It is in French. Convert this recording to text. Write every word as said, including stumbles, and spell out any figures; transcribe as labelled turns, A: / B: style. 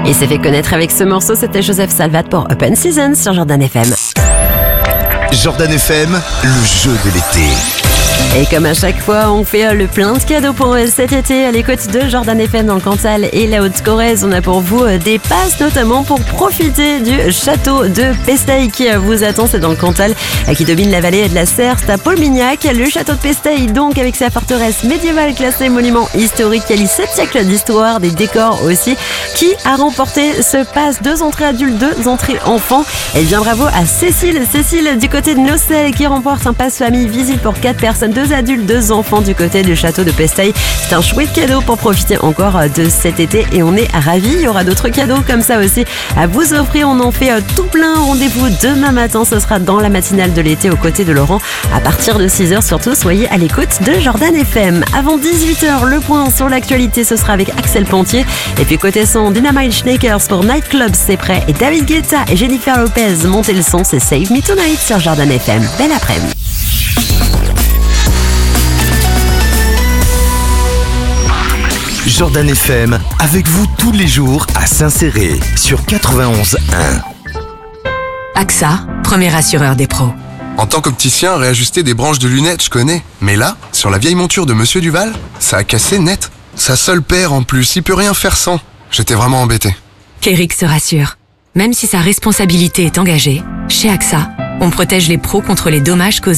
A: Il s'est fait connaître avec ce morceau, c'était Joseph Salvat pour Open Season sur Jordan F M.
B: Jordan F M, le jeu de l'été.
A: Et comme à chaque fois, on fait le plein de cadeaux pour cet été à l'écoute de Jordan F M dans le Cantal et la Haute-Corrèze. On a pour vous des passes notamment pour profiter du château de Pestaï qui vous attend. C'est dans le Cantal qui domine la vallée de la Serre. C'est à Paul-Mignac. Le château de Pestaï donc avec sa forteresse médiévale classée monument historique qui a sept siècles d'histoire, des décors aussi. Qui a remporté ce pass? Deux entrées adultes, deux entrées enfants. Et bien bravo à Cécile. Cécile du côté de Nocel qui remporte un pass famille visite pour quatre personnes. Deux adultes, deux enfants du côté du château de Pestaï. C'est un chouette cadeau pour profiter encore de cet été et on est ravis. Il y aura d'autres cadeaux comme ça aussi à vous offrir. On en fait tout plein. Rendez-vous demain matin. Ce sera dans la matinale de l'été aux côtés de Laurent à partir de six heures. Surtout, soyez à l'écoute de Jordan F M. Avant dix-huit heures, le point sur l'actualité, ce sera avec Axel Pontier. Et puis côté son, Dynamite Shakers pour Nightclub, c'est prêt. Et David Guetta et Jennifer Lopez, montez le son, c'est Save Me Tonight sur Jordan F M. Belle après-midi.
B: Jordan F M, avec vous tous les jours à Saint-Céré sur quatre-vingt-onze un.
C: A X A, premier assureur des pros.
D: En tant qu'opticien, réajuster des branches de lunettes, je connais. Mais là, sur la vieille monture de Monsieur Duval, ça a cassé net. Sa seule paire en plus, il peut rien faire sans. J'étais vraiment embêté.
C: Qu'Eric se rassure. Même si sa responsabilité est engagée, chez A X A, on protège les pros contre les dommages causés